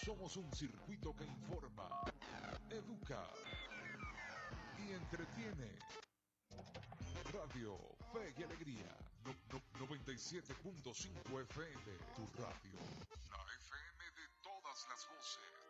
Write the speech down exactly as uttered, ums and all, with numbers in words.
Somos un circuito que informa, educa y entretiene. Radio Fe y Alegría, no, no, noventa y siete punto cinco F M, tu radio, la F M de todas las voces.